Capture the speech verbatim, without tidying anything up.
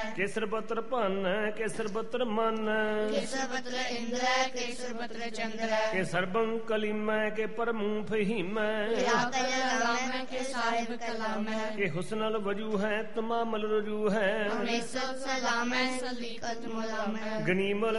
ਕੇਸਰ ਪੱਤਰ ਭੰਨ ਕੇਸਰ ਪੱਤਰ ਮਨ ਕੇਸਰ ਪੱਤਰ ਇੰਦਰ ਕੇਸਰ ਪੱਤਰ ਚੰਦਰ ਕੇ ਸਰਬੰ ਕਲੀਮੈ ਕੇ ਪਰਮੂ ਫਹੀਮੈ ਕੇ ਆਕਲ ਲਾਮੈ ਕੇ ਸਾਹਿਬ ਕਲਾਮੈ ਕੇ ਹੁਸਨਲ ਵਜੂ ਹੈ ਤਮਾਮਲ ਰਜੂ ਹੈ ਹਮੇਸ਼ਾ ਸਲਾਮੈ ਸਲੀਕਤ ਮੁਲਾਮੈ ਗਨੀਮਲ